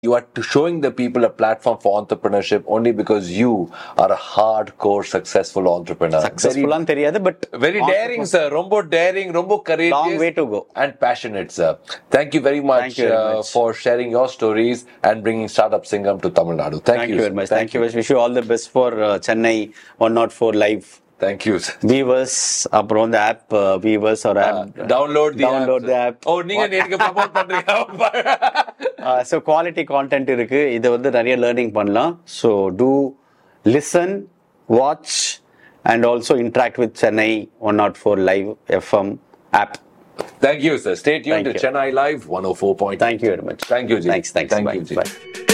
You are showing the people a platform for entrepreneurship only because you are a hardcore successful entrepreneur. Successful ஆன்னு தெரியாது, but very daring, sir. Rombo daring, rombo courageous. Long way to go. And passionate, sir. Thank you very much, for sharing your stories and bringing Startup Singham to Tamil Nadu. Thank you very much. Thank you. Wish you all the best for Chennai 104 Live. Thank you, sir. Weavers, அப்புறம் the app, Weavers or app. Download the app. Oh, நீங்க எனக்கு promote பண்றீங்க. So quality content இருக்கு. இது வந்து நிறைய learning பண்ணலாம். So do listen, watch and also interact with Chennai 104 Live FM app. Thank you, sir. Stay tuned to Chennai Live 104. Thank you very much. Thank you, Ji. Thanks. Thank Bye. you, Ji. Bye.